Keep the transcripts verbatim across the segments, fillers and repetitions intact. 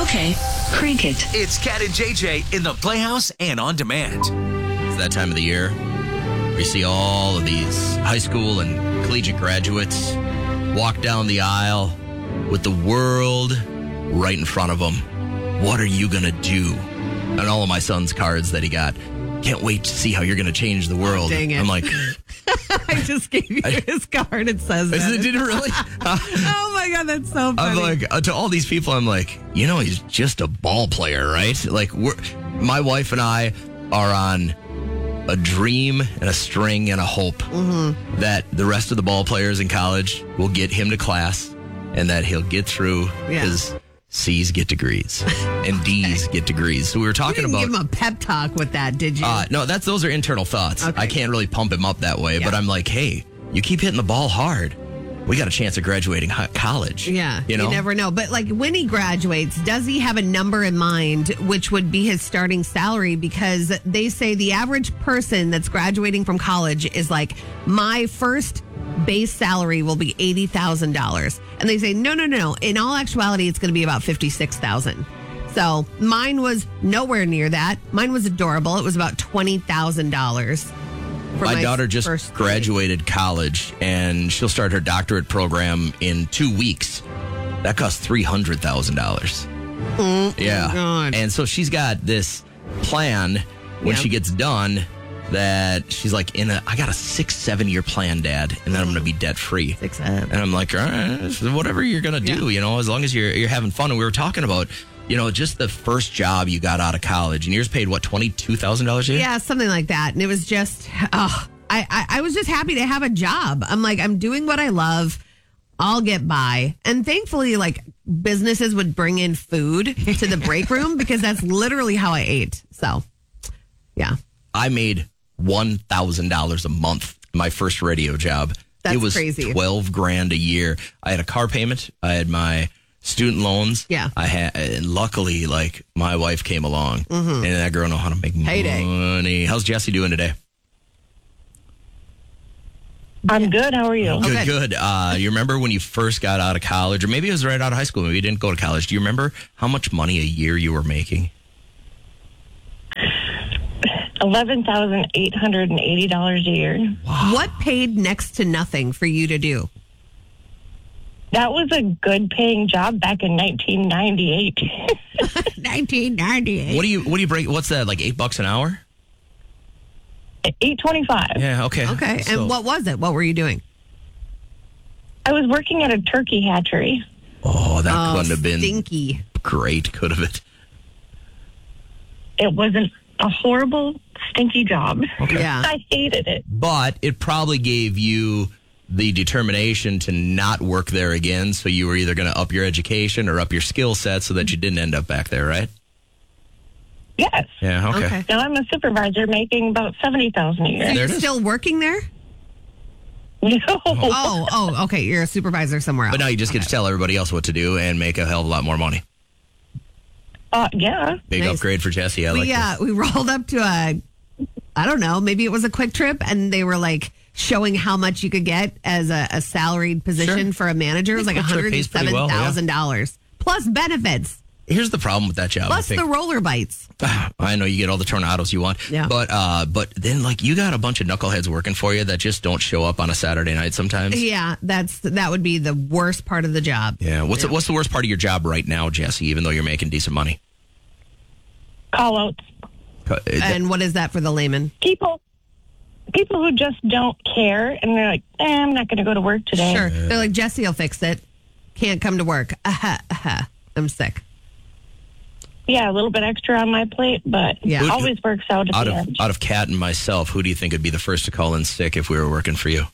Okay, crank it. It's Cat and J J in the Playhouse and on demand. It's that time of the year where you see all of these high school and collegiate graduates walk down the aisle with the world right in front of them. What are you going to do? And all of my son's cards that he got. Can't wait to see how you're going to change the world. Oh, dang it. I'm like, I just gave you I, his card. It says that. It didn't really. Uh, Oh my God, that's so funny. I'm like, uh, to all these people, I'm like, you know, he's just a ball player, right? Like, we're, my wife and I are on a dream and a string and a hope mm-hmm. that the rest of the ball players in college will get him to class and that he'll get through Yeah. his C's get degrees and D's get degrees. So we were talking you didn't about. give him a pep talk with that, did you? Uh, no, that's those are internal thoughts. Okay. I can't really pump him up that way, Yeah. but I'm like, hey, you keep hitting the ball hard. We got a chance of graduating hi- college. Yeah, you know, you never know. But like when he graduates, does he have a number in mind, which would be his starting salary? Because they say the average person that's graduating from college is like, my first base salary will be eighty thousand dollars. And they say, no, no, no. In all actuality, it's going to be about fifty-six thousand dollars. So mine was nowhere near that. Mine was adorable. It was about twenty thousand dollars. My, my daughter just first graduated college, and she'll start her doctorate program in two weeks. That costs three hundred thousand dollars. Oh, yeah. God. And so she's got this plan when Yeah. she gets done that she's like, in a, I got a six, seven year plan, Dad, and then I'm going to be debt free. Six, seven. And I'm like, all right, whatever you're going to do, Yeah. you know, as long as you're, you're having fun. And we were talking about, you know, just the first job you got out of college, and yours paid what, twenty-two thousand dollars a year? Yeah, something like that. And it was just, oh, I, I, I was just happy to have a job. I'm like, I'm doing what I love. I'll get by. And thankfully, like, businesses would bring in food to the break room because that's literally how I ate. So, yeah. I made one thousand dollars a month, my first radio job. That's it was crazy. twelve grand a year. I had a car payment. I had my student loans. Yeah. I had, and luckily, like, my wife came along, Mm-hmm. and that girl know how to make Payday. money. How's Jesse doing today? I'm good. How are you? Good, good. good. Uh, you remember when you first got out of college, or maybe it was right out of high school, maybe you didn't go to college. Do you remember how much money a year you were making? eleven thousand eight hundred eighty dollars a year. Wow. What paid next to nothing for you to do? That was a good paying job back in nineteen ninety-eight. nineteen ninety-eight. What do you, what do you break? What's that, like eight bucks an hour? eight twenty-five. Yeah, okay. Okay. So- And what was it? What were you doing? I was working at a turkey hatchery. Oh, that Oh, couldn't have been stinky. great, could have it? It wasn't a horrible, stinky job. Okay. Yeah. I hated it. But it probably gave you the determination to not work there again. So you were either going to up your education or up your skill set so that you didn't end up back there, right? Yes. Yeah, okay. Okay. Now I'm a supervisor making about seventy thousand dollars a So year. There you're it is. still working there? No. Oh, oh, okay. You're a supervisor somewhere else. But now you just get to tell everybody else what to do and make a hell of a lot more money. Uh, yeah. Big Nice. upgrade for Jesse. I we, like uh, this. we rolled up to a, I don't know, maybe it was a Quick Trip, and they were like showing how much you could get as a, a salaried position Sure. for a manager. It was like Quick Trip one hundred pays pretty seven well, thousand dollars plus benefits, Here's the problem with that job. I plus think. the roller bites. I know you get all the tornadoes you want. Yeah. But uh, but then, like, you got a bunch of knuckleheads working for you that just don't show up on a Saturday night sometimes. Yeah, that's that would be the worst part of the job. Yeah. What's The, what's the worst part of your job right now, Jesse, even though you're making decent money? Call outs. Uh, And what is that for the layman? People. People who just don't care and they're like, eh, I'm not going to go to work today. Sure. They're like, Jesse will fix it. Can't come to work. Aha, aha. I'm sick. Yeah, a little bit extra on my plate, but Yeah. it always works out at out the of end. out of Kat and myself, who do you think would be the first to call in sick if we were working for you?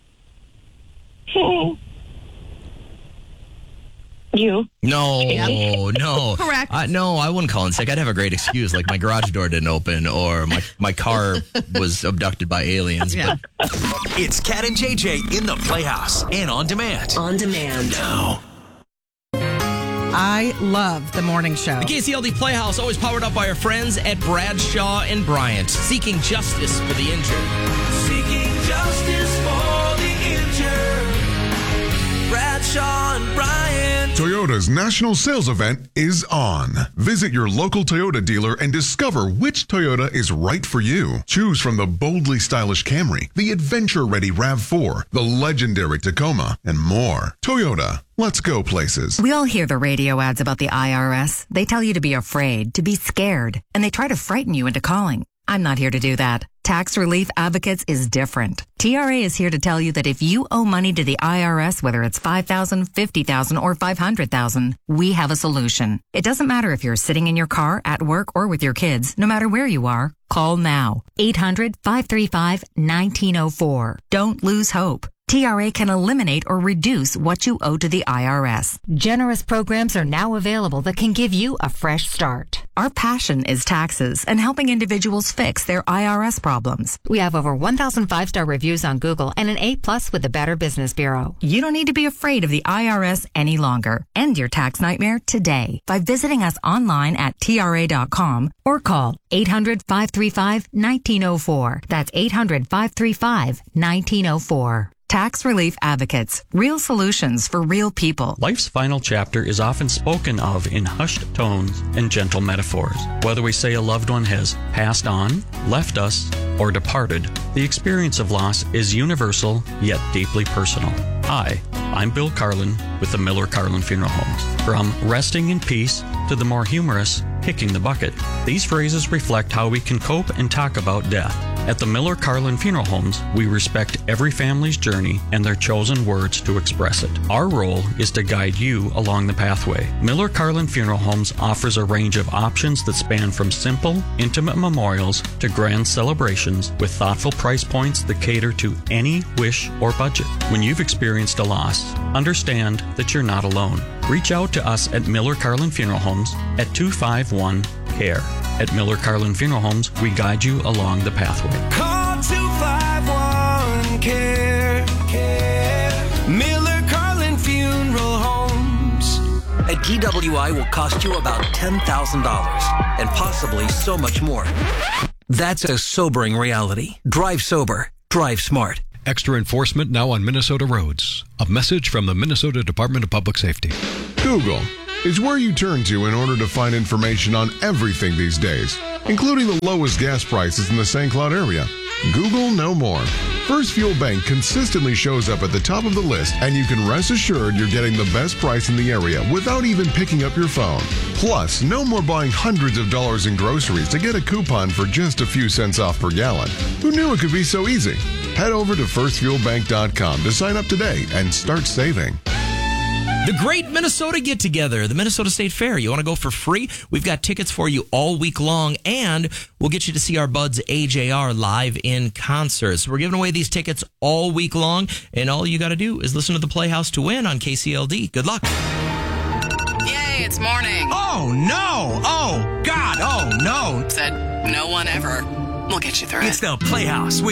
You. No, Yeah. no. Correct. Uh, no, I wouldn't call in sick. I'd have a great excuse, like my garage door didn't open or my, my car was abducted by aliens. Yeah. But It's Cat and J J in the Playhouse and on demand. On demand. Now. I love the morning show. the K C L D Playhouse, always powered up by our friends at Bradshaw and Bryant, seeking justice for the injured. Seeking justice for the injured. Bradshaw and Bryant. Toyota's national sales event is on. Visit your local Toyota dealer and discover which Toyota is right for you. Choose from the boldly stylish Camry, the adventure-ready RAV four, the legendary Tacoma, and more. Toyota, let's go places. We all hear the radio ads about the I R S. They tell you to be afraid, to be scared, and they try to frighten you into calling. I'm not here to do that. Tax Relief Advocates is different. T R A is here to tell you that if you owe money to the I R S, whether it's five thousand dollars, fifty thousand dollars, or five hundred thousand dollars, we have a solution. It doesn't matter if you're sitting in your car, at work, or with your kids. No matter where you are, call now. eight hundred, five three five, one nine zero four. Don't lose hope. T R A can eliminate or reduce what you owe to the I R S. Generous programs are now available that can give you a fresh start. Our passion is taxes and helping individuals fix their I R S problems. We have over one thousand five-star reviews on Google and an A plus with the Better Business Bureau. You don't need to be afraid of the I R S any longer. End your tax nightmare today by visiting us online at T R A dot com or call eight hundred, five three five, one nine zero four. That's eight hundred, five three five, one nine zero four. Tax Relief Advocates. Real solutions for real people. Life's final chapter is often spoken of in hushed tones and gentle metaphors. Whether we say a loved one has passed on, left us, or departed, the experience of loss is universal yet deeply personal. Hi, I'm Bill Carlin with the Miller Carlin Funeral Homes. From resting in peace to the more humorous kicking the bucket, these phrases reflect how we can cope and talk about death. At the Miller Carlin Funeral Homes, we respect every family's journey and their chosen words to express it. Our role is to guide you along the pathway. Miller Carlin Funeral Homes offers a range of options that span from simple, intimate memorials to grand celebrations with thoughtful price points that cater to any wish or budget. When you've experienced a loss, understand that you're not alone. Reach out to us at Miller Carlin Funeral Homes at two five one, C A R E. At Miller Carlin Funeral Homes, we guide you along the pathway. Call two five one, C A R E, C A R E. Miller Carlin Funeral Homes. At D W I will cost you about ten thousand dollars and possibly so much more. That's a sobering reality. Drive sober. Drive smart. Extra enforcement now on Minnesota roads. A message from the Minnesota Department of Public Safety. Google is where you turn to in order to find information on everything these days, including the lowest gas prices in the Saint Cloud area. Google no more. First Fuel Bank consistently shows up at the top of the list, and you can rest assured you're getting the best price in the area without even picking up your phone. Plus, no more buying hundreds of dollars in groceries to get a coupon for just a few cents off per gallon. Who knew it could be so easy? Head over to first fuel bank dot com to sign up today and start saving. The Great Minnesota Get Together, the Minnesota State Fair. You want to go for free? We've got tickets for you all week long, and we'll get you to see our buds A J R live in concert. So we're giving away these tickets all week long, and all you got to do is listen to the Playhouse to win on K C L D. Good luck. Yay, it's morning. Oh, no. Oh, God. Oh, no. Said no one ever. We'll get you through it. It's the Playhouse with